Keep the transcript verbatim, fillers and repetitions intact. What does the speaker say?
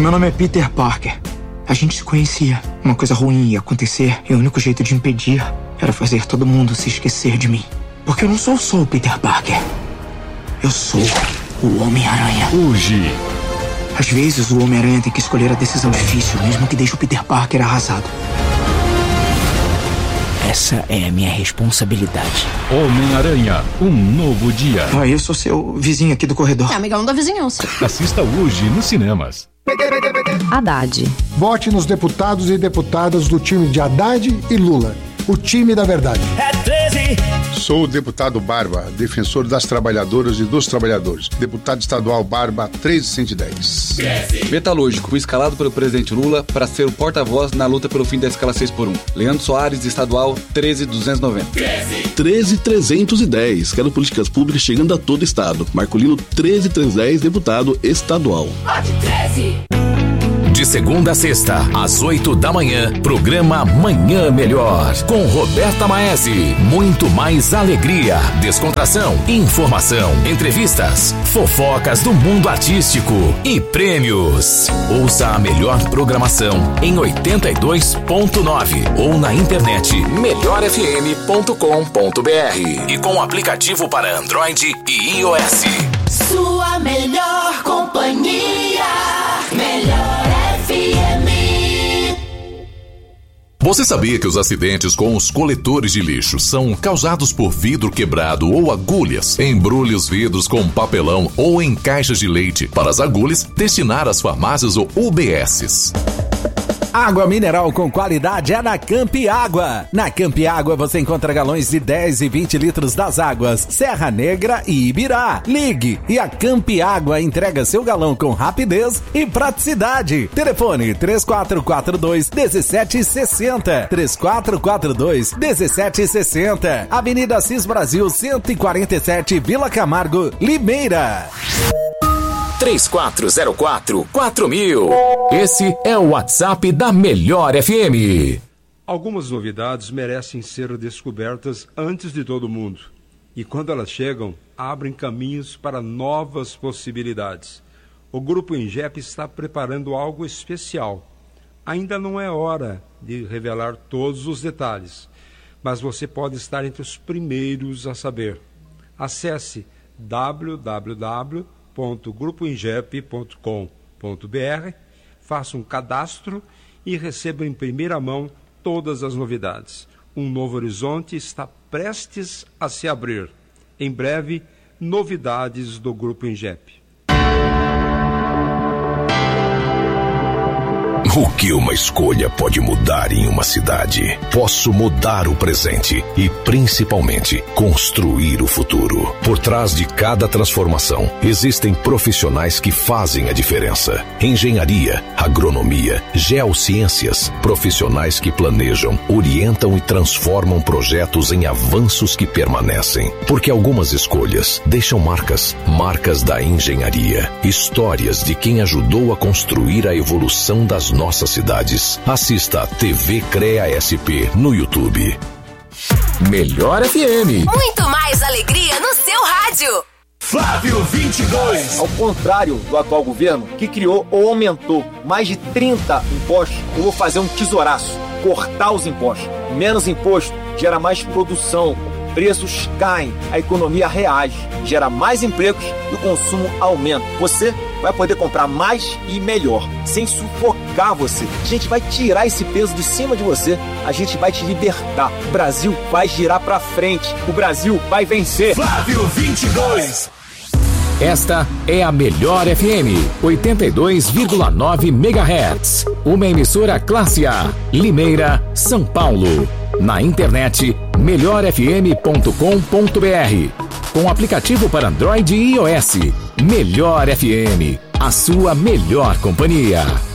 meu nome é Peter Parker. A gente se conhecia. Uma coisa ruim ia acontecer e o único jeito de impedir era fazer todo mundo se esquecer de mim. Porque eu não sou só o Peter Parker. Eu sou o Homem-Aranha. Hoje. Às vezes o Homem-Aranha tem que escolher a decisão difícil, mesmo que deixe o Peter Parker arrasado. Essa é a minha responsabilidade. Homem-Aranha, um novo dia. Ah, eu sou seu vizinho aqui do corredor. É amigão da vizinhança. Assista hoje nos cinemas. Haddad. Vote nos deputados e deputadas do time de Haddad e Lula. O time da verdade. É treze. Sou o deputado Barba, defensor das trabalhadoras e dos trabalhadores. Deputado estadual Barba treze cento e dez. Metalúrgico, escalado pelo presidente Lula para ser o porta-voz na luta pelo fim da escala seis por um. Leandro Soares, estadual treze mil duzentos e noventa. treze mil trezentos e dez. Quero políticas públicas chegando a todo estado. Marcolino treze mil trezentos e dez, deputado estadual. De segunda a sexta, às oito da manhã, programa Manhã Melhor, com Roberta Maese. Muito mais alegria, descontração, informação, entrevistas, fofocas do mundo artístico e prêmios. Ouça a melhor programação em oitenta e dois ponto nove ou na internet melhor f m ponto com ponto b r e com o aplicativo para Android e iOS. Sua melhor companhia, melhor F M. Você sabia que os acidentes com os coletores de lixo são causados por vidro quebrado ou agulhas? Embrulhe os vidros com papelão ou em caixas de leite para as agulhas destinar às farmácias ou U B Ss. Água mineral com qualidade é na Campi Água. Na Campi Água você encontra galões de dez e vinte litros das águas Serra Negra e Ibirá. Ligue e a Campi Água entrega seu galão com rapidez e praticidade. Telefone três quatro quatro dois, um sete seis zero. três quatro quatro dois, um sete seis zero. Avenida Assis Brasil cento e quarenta e sete, Vila Camargo, Limeira. três quatro zero quatro, quatro mil. Esse é o WhatsApp da Melhor F M. Algumas novidades merecem ser descobertas antes de todo mundo. E quando elas chegam, abrem caminhos para novas possibilidades. O Grupo Ingep está preparando algo especial. Ainda não é hora de revelar todos os detalhes, mas você pode estar entre os primeiros a saber. Acesse w w w ponto grupo ingep ponto com ponto b r, faça um cadastro e receba em primeira mão todas as novidades. Um novo horizonte está prestes a se abrir. Em breve, novidades do Grupo Ingep. O que uma escolha pode mudar em uma cidade? Posso mudar o presente e, principalmente, construir o futuro. Por trás de cada transformação, existem profissionais que fazem a diferença. Engenharia, agronomia, geociências, profissionais que planejam, orientam e transformam projetos em avanços que permanecem. Porque algumas escolhas deixam marcas, marcas da engenharia, histórias de quem ajudou a construir a evolução das nossas nossas cidades. Assista a T V CREA S P no YouTube. Melhor F M. Muito mais alegria no seu rádio. Flávio vinte e dois. Ao contrário do atual governo, que criou ou aumentou mais de trinta impostos, eu vou fazer um tesouraço, cortar os impostos. Menos imposto gera mais produção, preços caem, a economia reage, gera mais empregos e o consumo aumenta. Você vai poder comprar mais e melhor, sem sufocar você. A gente vai tirar esse peso de cima de você, a gente vai te libertar. O Brasil vai girar pra frente, o Brasil vai vencer. Flávio vinte e dois. Esta é a Melhor F M, oitenta e dois vírgula nove megahertz. Uma emissora classe A, Limeira, São Paulo. Na internet, melhor f m ponto com ponto b r. Com aplicativo para Android e iOS. Melhor F M, a sua melhor companhia.